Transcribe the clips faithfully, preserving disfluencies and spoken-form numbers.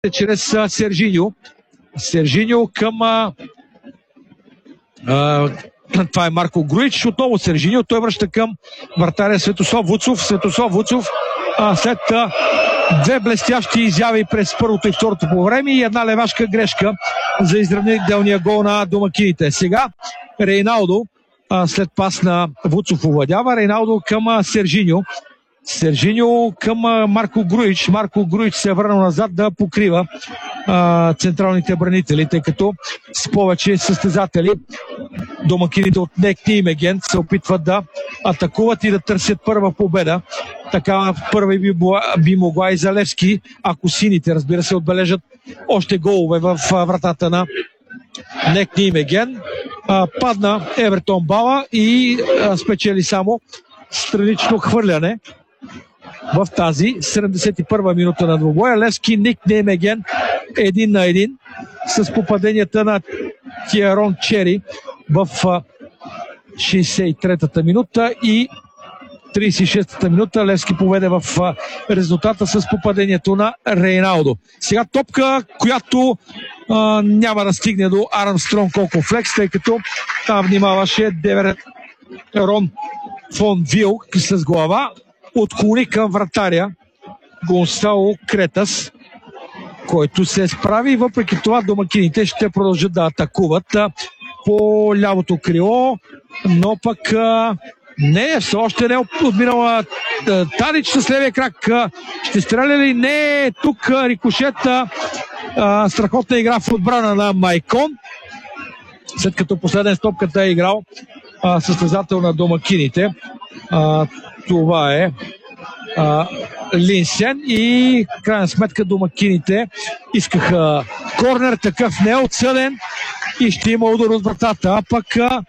чрез Сержиньо. Сержиньо към... А, а, това е Марко Груич. Отново Сержиньо. Той връща към вратаря Светослав Вуцов. Светослав Вуцов а, след а, две блестящи изяви през първото и второто по време и една левашка грешка за изравнителния гол на домакините. Сега Рейналдо а, след пас на Вуцов овладява. Рейналдо към а, Сержиньо. Сержиньо към а, Марко Груич. Марко Груич се е върнал назад да покрива а, централните бранители, тъй като с повече състезатели домакините от Некни и Мегент се опитват да атакуват и да търсят първа победа. Така първа би, би могла и за Левски, ако сините, разбира се, отбележат още голове в вратата на Некни и Меген. А, падна Евертон Бала и а, спечели само странично хвърляне в тази седемдесет и първа минута на двубоя. Левски, Некни и Меген един на един с попаденията на Тиерон Чери в а, шейсет и третата минута и трийсет и шестата минута Левски поведе в а, резултата с попадението на Рейналдо. Сега топка, която а, няма да стигне до Армстронг Окофлекс, тъй като там внимаваше Девер Рон фон Вил с глава. Отклони към вратаря Гонсало Кретас, който се справи. Въпреки това домакините ще продължат да атакуват а, по лявото крило, но пък а, не, все още не е отминала Тадич с левия крак. Ще стреля ли? Не, тук рикошета. А, страхотна игра в отбрана на Майкон, след като последен стопката е играл а, състезател на домакините. А, това е а, Линсен и в крайна сметка домакините искаха корнер, такъв не е отсъден и ще има удар от вратата, а пък а,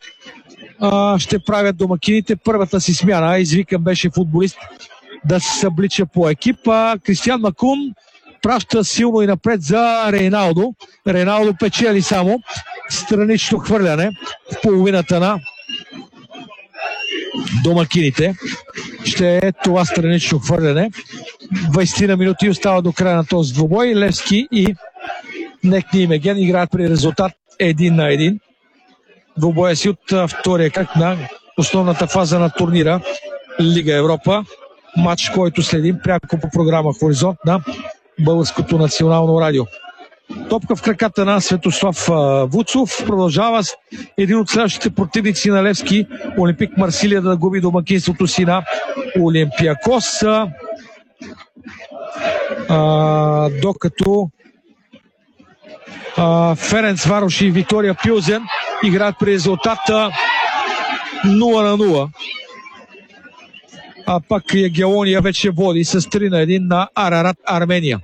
а, ще правят домакините първата си смяна. Извикан беше футболист да се съблича по екипа. Кристиан Макун праща силно и напред за Рейналдо. Рейналдо печели само странично хвърляне в половината на домакините. Ще е това странично хвърляне. двайсет на минути остава до края на този двубой. Левски и Некни и Меген играят при резултат един на един. Двубоя си от втория кръг на основната фаза на турнира Лига Европа. Матч, който следим пряко по програма Хоризонт на Българското национално радио. Топка в краката на Светослав Вуцов. Продължава с един от следващите противници на Левски, Олимпик Марсилия, да губи домакинството си на Олимпиакос. А, докато а, Ференц Варош и Виктория Пилзен играят при резултата нула на нула. А пак Ягелония вече води с три на един на Арарат Армения.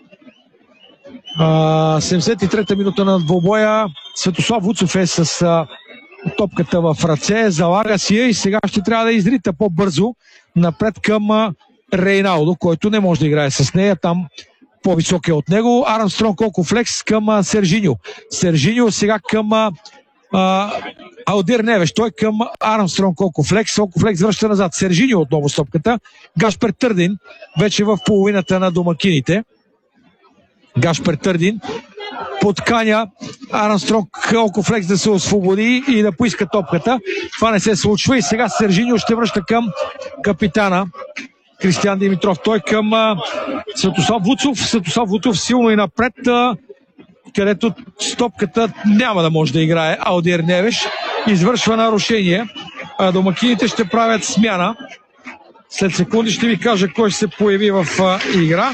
Uh, седемдесет и трета минута на двобоя. Светослав Вуцов е с uh, топката в ръце, залага си я и сега ще трябва да изрита по-бързо напред към uh, Рейналдо, който не може да играе с нея, там по-висок е от него. Армстронг Окофлекс към uh, Сержиньо. Сержиньо сега към uh, uh, Алдир Невеш, той към Армстронг Окофлекс. Окофлекс връща назад. Сержиньо отново с топката. Гашпер Търдин вече в половината на домакините. Гашпер Търдин подканя Армстронг Окофлекс да се освободи и да поиска топката. Това не се случва и сега Сержиньо ще връща към капитана Кристиан Димитров. Той към а, Светослав Вуцов. Светослав Вуцов силно и напред, а, където с топката няма да може да играе Алдир Невеш. Извършва нарушение. А, домакините ще правят смяна. След секунди ще ви кажа кой ще се появи в а, игра.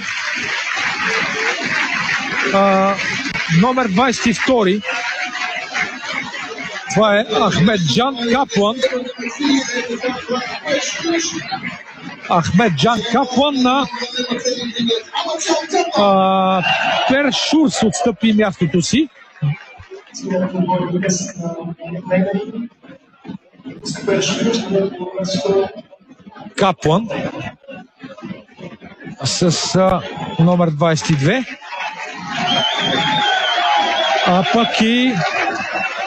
Uh, номер двайсет и втори. Това е Ахмед Джан Каплан. Ахмед Джан Каплан на uh, Пер Шурс отстъпи мястото си. Каплан с uh, номер двайсет и две. А пък и